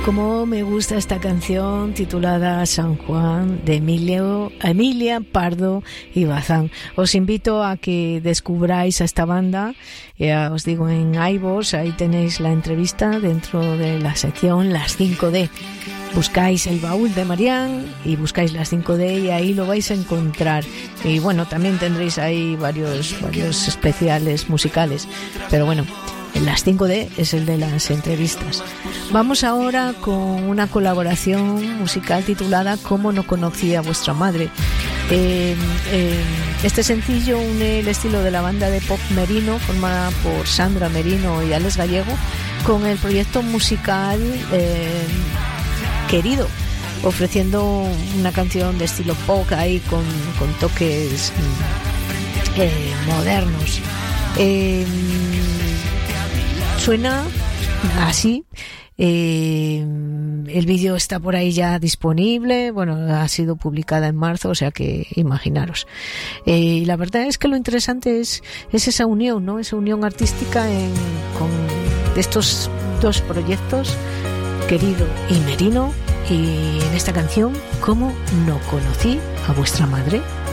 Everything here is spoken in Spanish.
Cómo me gusta esta canción titulada San Juan de Emilia Pardo y Bazán. Os invito a que descubráis a esta banda. Ya os digo, en iVoox, ahí tenéis la entrevista dentro de la sección Las 5D. Buscáis el baúl de Marián y buscáis las 5D y ahí lo vais a encontrar. Y bueno, también tendréis ahí varios especiales musicales. Pero bueno, las 5D es el de las entrevistas. Vamos ahora con una colaboración musical titulada Cómo no conocí a vuestra madre. Este sencillo une el estilo de la banda de pop Merino, formada por Sandra Merino y Alex Gallego, con el proyecto musical Querido, ofreciendo una canción de estilo pop ahí con toques modernos. Suena así. El vídeo está por ahí ya disponible. Bueno, ha sido publicada en marzo, o sea que imaginaros. Y la verdad es que lo interesante es esa unión, ¿no? Esa unión artística con estos dos proyectos, Querido y Merino, y en esta canción, ¿Cómo no conocí a vuestra madre?